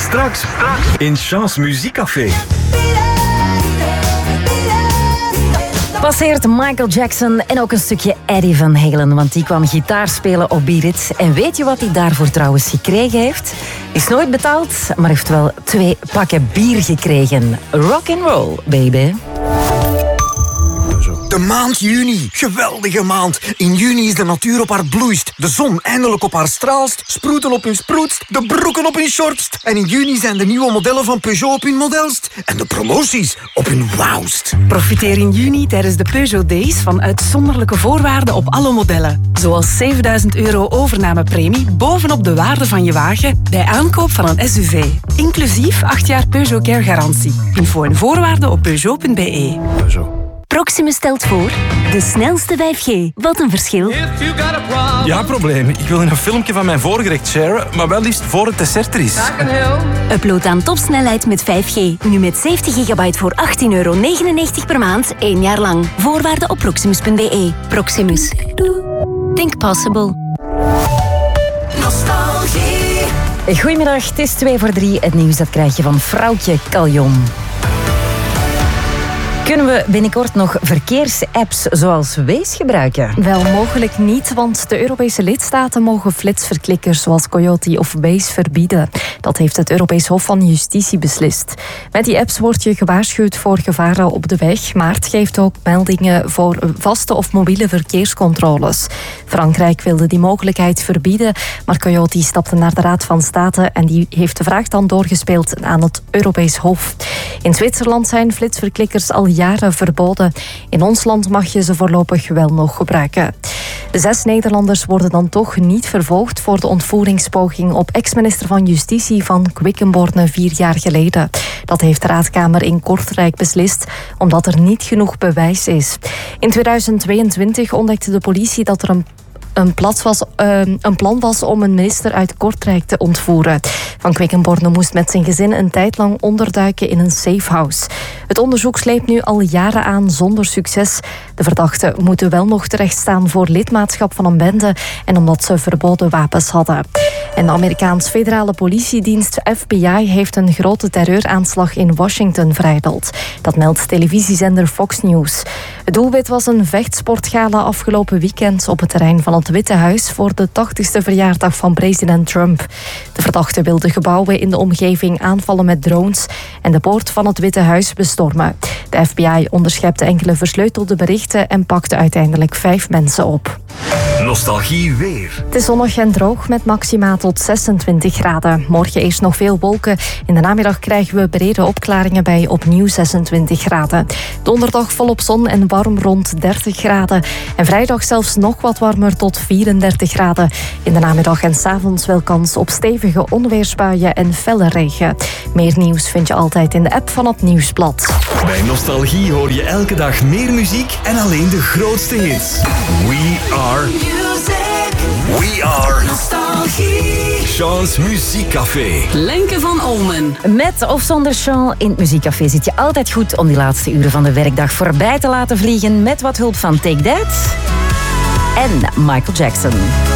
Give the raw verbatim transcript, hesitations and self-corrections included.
Straks in Chance Muziekcafé. Passeert Michael Jackson en ook een stukje Eddie Van Halen, want die kwam gitaar spelen op Beat It. En weet je wat hij daarvoor trouwens gekregen heeft? Is nooit betaald, maar heeft wel twee pakken bier gekregen. Rock and roll, baby. De maand juni. Geweldige maand. In juni is de natuur op haar bloeist. De zon eindelijk op haar straalst. Sproeten op hun sproetst. De broeken op hun shortst. En in juni zijn de nieuwe modellen van Peugeot op hun modelst. En de promoties op hun wauwst. Profiteer in juni tijdens de Peugeot Days van uitzonderlijke voorwaarden op alle modellen. Zoals zevenduizend euro overnamepremie bovenop de waarde van je wagen bij aankoop van een S U V. Inclusief acht jaar Peugeot Care garantie. Info en voorwaarden op peugeot punt b e. Peugeot. Proximus stelt voor de snelste vijf G. Wat een verschil. Ja, probleem. Ik wil een filmpje van mijn voorgerecht sharen, maar wel liefst voor het dessert er is. Upload aan topsnelheid met vijf G. Nu met zeventig gigabyte voor achttien euro negenennegentig per maand, één jaar lang. Voorwaarden op proximus punt b e. Proximus. Think possible. Nostalgie. Goedemiddag, het is twee voor drie. Het nieuws dat krijg je van Vrouwtje Caljon. Kunnen we binnenkort nog verkeersapps zoals Waze gebruiken? Wel, mogelijk niet, want de Europese lidstaten mogen flitsverklikkers zoals Coyote of Waze verbieden. Dat heeft het Europees Hof van Justitie beslist. Met die apps word je gewaarschuwd voor gevaren op de weg, maar het geeft ook meldingen voor vaste of mobiele verkeerscontroles. Frankrijk wilde die mogelijkheid verbieden, maar Coyote stapte naar de Raad van State en die heeft de vraag dan doorgespeeld aan het Europees Hof. In Zwitserland zijn flitsverklikkers al jaren verboden. In ons land mag je ze voorlopig wel nog gebruiken. De zes Nederlanders worden dan toch niet vervolgd voor de ontvoeringspoging op ex-minister van Justitie van Quickenborne vier jaar geleden. Dat heeft de Raadkamer in Kortrijk beslist, omdat er niet genoeg bewijs is. In tweeduizend tweeëntwintig ontdekte de politie dat er een Een, plat was, uh, een plan was om een minister uit Kortrijk te ontvoeren. Van Quickenborne moest met zijn gezin een tijd lang onderduiken in een safehouse. Het onderzoek sleept nu al jaren aan zonder succes. De verdachten moeten wel nog terechtstaan voor lidmaatschap van een bende en omdat ze verboden wapens hadden. En de Amerikaanse federale politiedienst F B I heeft een grote terreuraanslag in Washington verijdeld. Dat meldt televisiezender Fox News. Het doelwit was een vechtsportgala afgelopen weekend op het terrein van het Witte Huis voor de tachtigste verjaardag van president Trump. De verdachten wilden gebouwen in de omgeving aanvallen met drones en de poort van het Witte Huis bestormen. De F B I onderschepte enkele versleutelde berichten en pakte uiteindelijk vijf mensen op. Nostalgie weer. Het is zonnig en droog met maxima tot zesentwintig graden. Morgen eerst nog veel wolken. In de namiddag krijgen we brede opklaringen bij opnieuw zesentwintig graden. Donderdag volop zon en warm rond dertig graden. En vrijdag zelfs nog wat warmer tot vierendertig graden. In de namiddag en 's avonds wel kans op stevige onweersbuien en felle regen. Meer nieuws vind je altijd in de app van het Nieuwsblad. Bij Nostalgie hoor je elke dag meer muziek en alleen de grootste hits. We are... We are... Nostalgie. Chance Muziekcafé. Lenke van Olmen. Met of zonder Sean in het Muziekcafé zit je altijd goed om die laatste uren van de werkdag voorbij te laten vliegen met wat hulp van Take That en Michael Jackson.